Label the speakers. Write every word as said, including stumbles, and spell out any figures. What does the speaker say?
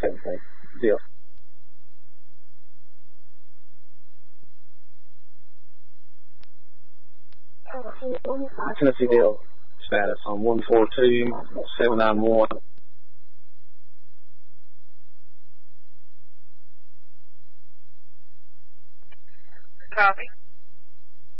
Speaker 1: Same thing. Deal. Tennessee deal status on one four two seven nine one.
Speaker 2: Copy.